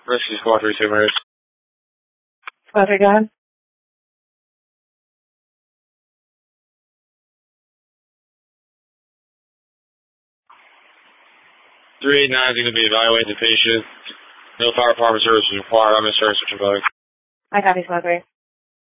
Rescue Squad 32 minutes. Squad 3, go ahead. Three 8-9 is going to be evaluating the patient. No fire department service is required. I'm in service with your brother. I copy, Squad 3.